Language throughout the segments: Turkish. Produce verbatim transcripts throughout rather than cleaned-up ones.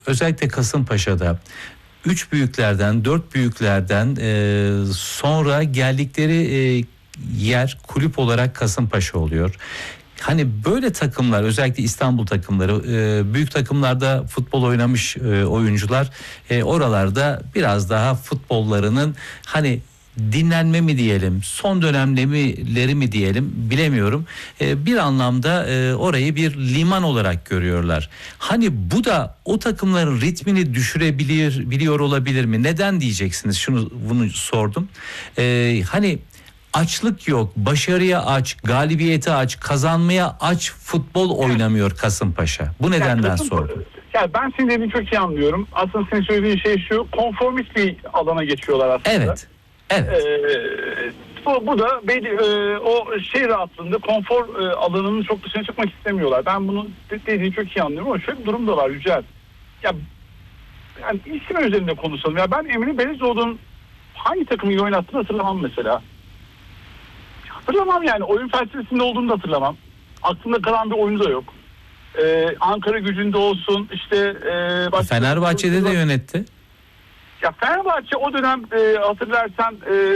Özellikle Kasımpaşa'da üç büyüklerden, dört büyüklerden e, sonra geldikleri e, yer kulüp olarak Kasımpaşa oluyor. Hani böyle takımlar, özellikle İstanbul takımları, e, büyük takımlarda futbol oynamış e, oyuncular e, oralarda biraz daha futbollarının hani dinlenme mi diyelim, son dönemleri mi diyelim bilemiyorum. E, bir anlamda e, orayı bir liman olarak görüyorlar. Hani bu da o takımların ritmini düşürebilir, biliyor olabilir mi? Neden diyeceksiniz? Şunu bunu sordum. E, hani açlık yok, başarıya aç, galibiyete aç, kazanmaya aç futbol oynamıyor Kasımpaşa. Bu nedenden yani sordum. Yani ben senin dediğini çok iyi anlıyorum. Aslında senin söylediğin şey şu, konformist bir alana geçiyorlar aslında. Evet. Evet. Ee, bu, bu da belli, e, o şey rahatlığında konfor e, alanının çok dışına çıkmak istemiyorlar. Ben bunu dediğini çok iyi anlıyorum ama şöyle bir durum da var Yücel. Ya yani isim üzerinde konuşalım. Ya ben Emre Belezoğlu'nun hangi takımı iyi oynattığını hatırlamam mesela. Hatırlamam yani. Oyun felsefesinde olduğunu da hatırlamam. Aklımda kalan bir oyunu da yok. Ee, Ankara Gücü'nde olsun işte e, Fenerbahçe'de de yönetti. Ya Fenerbahçe o dönem e, hatırlarsan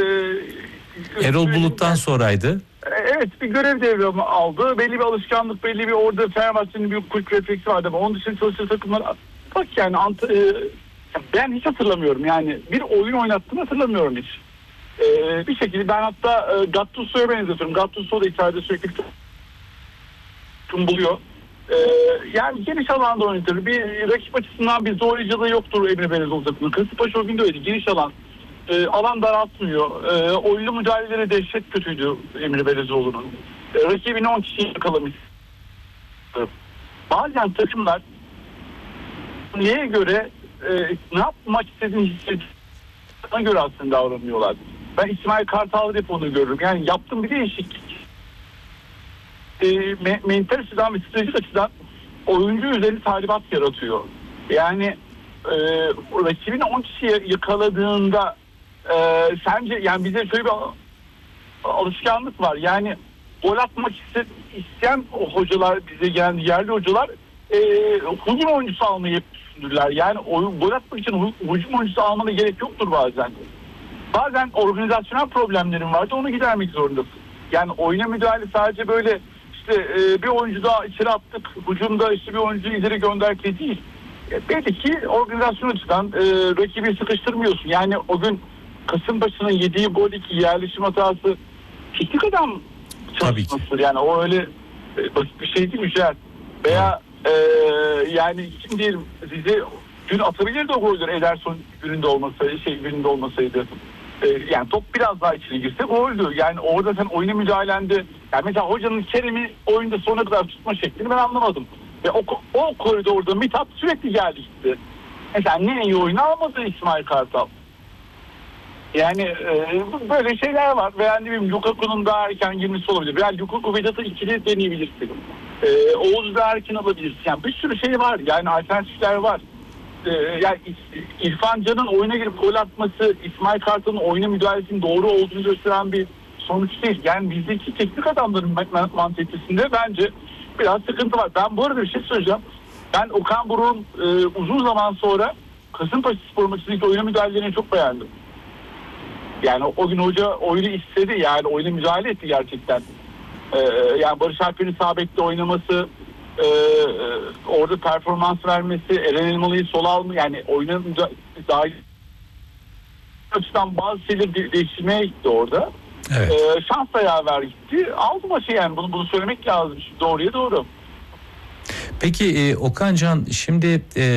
e, Erol Bulut'tan yani, sonraydı. E, evet bir görev devri aldı. Belli bir alışkanlık, belli bir orada Fenerbahçe'nin bir kulüp refleksi vardı ama onun dışında çalıştığı takımlar bak yani ant, e, ben hiç hatırlamıyorum yani bir oyun oynattığını hatırlamıyorum hiç. E, bir şekilde ben hatta e, Gattuso'ya benzetiyorum. Gattuso da içeride sürekli buluyor. Ee, yani geniş alanda oynatır. Bir rakip açısından bir zorlayıcılığı yoktur Emre Belezoğlu takımının. Kasımpaşa o gün de öyle. Geniş alan. Ee, alan daraltmıyor. Ee, oyunlu müdahaleleri dehşet kötüydü Emre Belezoğlu'nun. Ee, rakibini on kişi yakalamış. Ee, bazen takımlar neye göre e, ne yapmak istediğini hissettiğine göre aslında davranıyorlar. Ben İsmail Kartal'da hep onu görürüm. Yani yaptığım bir değişiklik. E, me- mental açıdan ve stratejik açıdan oyuncu üzerinde talimat yaratıyor. Yani e, rakibini on kişiye yakaladığında e, sence yani bize şöyle bir alışkanlık var. Yani gol atmak iste- isteyen o hocalar, bize gelen yerli hocalar e, hücum oyuncusu almayı hep düşünürler. Yani oyun, gol atmak için hücum oyuncusu almana gerek yoktur bazen. Bazen organizasyonel problemlerin vardı, onu gidermek zorundasın. Yani oyuna müdahale sadece böyle İşte e, bir oyuncu daha içeri attık, hücumda işte bir oyuncu ileri gönderke değil. E, belli ki organizasyon açıdan e, rakibi sıkıştırmıyorsun. Yani o gün Kasımpaşa'nın yediği gol iki yerleşim hatası teknik adam çalışmasıdır. Yani o öyle e, basit bir şey değil Yücel. Veya e, yani kim diyelim sizi dün atabilirdi o golleri Ederson gününde olmasaydı, şey gününde olmasaydı. Yani top biraz daha içine girse goldü. Yani orada sen oyuna müdahalende yani mesela hocanın Kerem'i oyunda sonuna kadar tutma şeklini ben anlamadım. Ve o, o koridorda Mithat sürekli geldi gitti. Mesela ne iyi oyunu almadı İsmail Kartal. Yani e, böyle şeyler var. Veya ne bileyim Lukaku'nun daha erken girmesi olabilir. Veya Lukaku Vedat'ı ikili deneyebilirsin. E, Oğuz daha erken alabilirsin. Yani bir sürü şey var. Yani alternatifler var. Yani İrfan Can'ın oyuna girip gol atması İsmail Kartal'ın oyuna müdahalesinin doğru olduğunu gösteren bir sonuç değil. Yani bizdeki teknik adamların mantalitesinde bence biraz sıkıntı var. Ben bu arada bir şey söyleyeceğim. Ben Okan Buruk'un e, uzun zaman sonra Kasımpaşa Spor maçındaki oyuna müdahalelerini çok beğendim. Yani o, o gün hoca oyunu istedi, yani oyuna müdahale etti gerçekten. E, yani Barış Alper'in sağ bekte oynaması, Ee, orada performans vermesi, Eren Elmalı'yı sola alma, yani oyuna dahil açıdan bazı şeyleri de- değiştirmeye gitti orada. Evet. Ee, şans da yaver gitti. Aldı maçı yani. Bunu, bunu söylemek lazım. Doğruya doğru. Peki e, Okancan, şimdi e,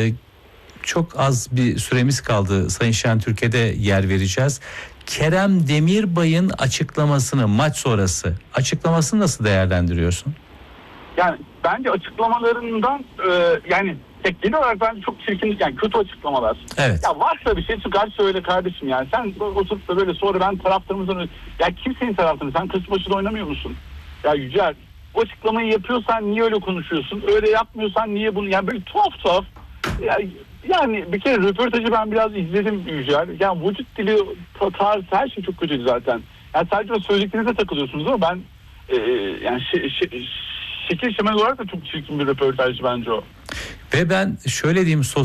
çok az bir süremiz kaldı. Sayın Şentürk'e de yer vereceğiz. Kerem Demirbay'ın açıklamasını, maç sonrası açıklamasını nasıl değerlendiriyorsun? Yani bence açıklamalarından e, yani teknik olarak bence çok çirkin, yani kötü açıklamalar. Evet. Ya varsa bir şey çıkar söyle kardeşim yani. Sen oturup da böyle sonra ben taraftarımızdan, ya kimsenin taraftarı, sen Kasımpaşa'da oynamıyor musun? Ya Yücel, o açıklamayı yapıyorsan niye öyle konuşuyorsun? Öyle yapmıyorsan niye bunu, yani böyle tuhaf tuhaf. Ya, yani bir kere röportajı ben biraz izledim Yücel. Yani vücut dili, tarz, her şey çok kötüydü zaten. Yani sadece söylediklerinize takılıyorsunuz ama ben e, yani şey, şey, şekil şemal olarak da çok çirkin bir röportaj bence o. Ve ben şöyle diyeyim,